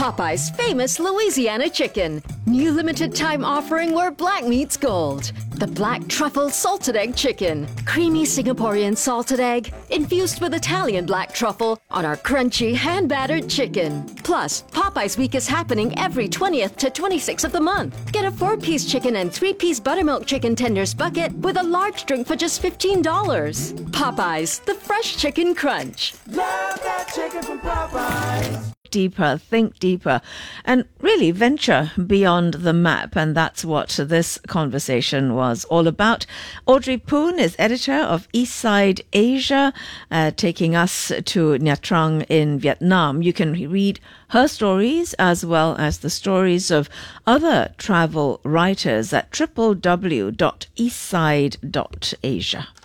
Popeye's famous Louisiana chicken. New limited time offering where black meets gold. The Black Truffle Salted Egg Chicken. Creamy Singaporean salted egg infused with Italian black truffle on our crunchy hand-battered chicken. Plus, Popeye's Week is happening every 20th to 26th of the month. Get a 4-piece chicken and 3-piece buttermilk chicken tenders bucket with a large drink for just $15. Popeye's, the fresh chicken crunch. Love that chicken from Popeyes. Deeper, think deeper, and really venture beyond the map. And that's what this conversation was all about. Audrey Poon is editor of Eastside Asia, taking us to Nha Trang in Vietnam. You can read her stories as well as the stories of other travel writers at www.eastside.asia.